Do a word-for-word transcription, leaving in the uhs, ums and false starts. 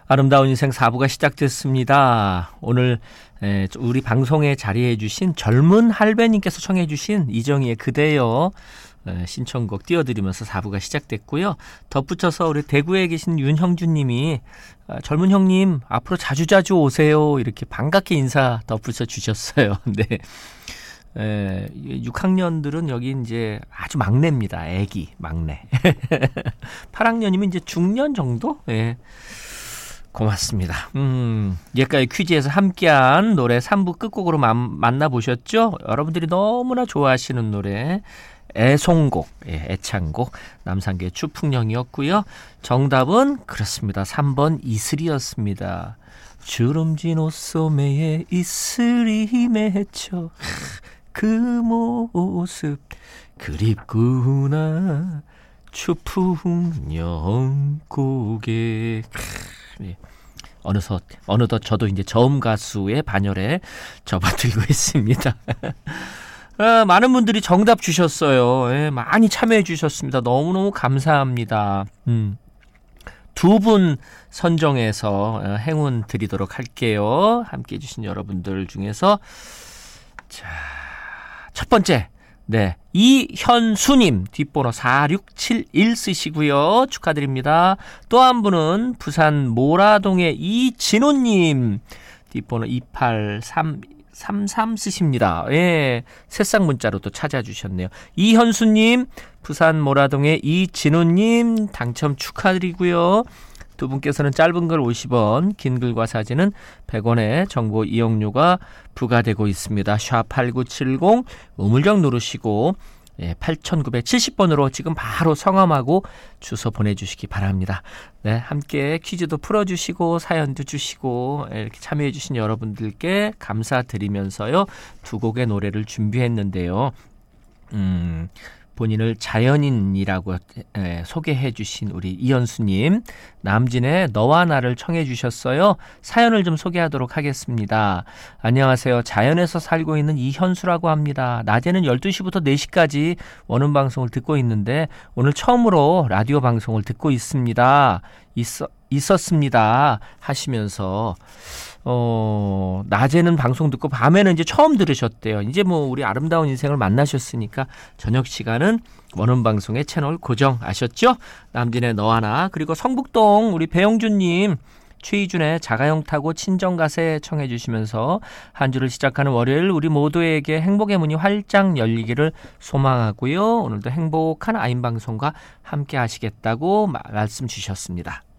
아름다운 인생 사 부가 시작됐습니다. 오늘 우리 방송에 자리해 주신 젊은 할배님께서 청해 주신 이정희의 그대여 신청곡 띄워드리면서 사 부가 시작됐고요. 덧붙여서 우리 대구에 계신 윤형준 님이 젊은 형님 앞으로 자주자주 오세요. 이렇게 반갑게 인사 덧붙여 주셨어요. 네. 에, 육 학년들은 여기 이제 아주 막내입니다. 애기, 막내. 팔 학년이면 이제 중년 정도? 예. 고맙습니다. 음, 예까지 퀴즈에서 함께한 노래 삼 부 끝곡으로 만, 만나보셨죠? 여러분들이 너무나 좋아하시는 노래 애송곡, 예, 애창곡 남산계 추풍령이었고요. 정답은 그렇습니다. 삼 번 이슬이었습니다. 주름진 옷소매에 이슬이 맺혀 그 모습 그립구나 추풍령곡에 예. 어느덧, 어느덧 저도 이제 저음 가수의 반열에 접어들고 있습니다. 아, 많은 분들이 정답 주셨어요. 예, 많이 참여해 주셨습니다. 너무너무 감사합니다. 음. 두 분 선정해서 행운 드리도록 할게요. 함께 해주신 여러분들 중에서 자, 첫 번째 네, 이현수님 뒷번호 사육칠일 쓰시고요. 축하드립니다. 또 한 분은 부산 모라동의 이진호님 뒷번호 이팔삼삼삼 쓰십니다. 예, 새싹 문자로 또 찾아주셨네요. 이현수님, 부산 모라동의 이진호님 당첨 축하드리고요. 두 분께서는 짧은 글 오십 원, 긴 글과 사진은 백 원의 정보 이용료가 부과되고 있습니다. 샵 팔구칠공 우물정 누르시고 예, 팔천구백칠십 번으로 지금 바로 성함하고 주소 보내주시기 바랍니다. 네, 함께 퀴즈도 풀어주시고 사연도 주시고 이렇게 참여해 주신 여러분들께 감사드리면서요. 두 곡의 노래를 준비했는데요. 음... 본인을 자연인이라고 소개해 주신 우리 이현수님, 남진의 너와 나를 청해 주셨어요. 사연을 좀 소개하도록 하겠습니다. 안녕하세요. 자연에서 살고 있는 이현수라고 합니다. 낮에는 열두 시부터 네 시까지 원음 방송을 듣고 있는데 오늘 처음으로 라디오 방송을 듣고 있습니다. 있어, 있었습니다. 하시면서 어, 낮에는 방송 듣고 밤에는 이제 처음 들으셨대요. 이제 뭐 우리 아름다운 인생을 만나셨으니까 저녁 시간은 원음 방송의 채널 고정하셨죠? 남진의 너와 나, 그리고 성북동 우리 배영준님 최희준의 자가용 타고 친정가세 청해 주시면서 한 주를 시작하는 월요일 우리 모두에게 행복의 문이 활짝 열리기를 소망하고요. 오늘도 행복한 아임 방송과 함께 하시겠다고 말씀 주셨습니다.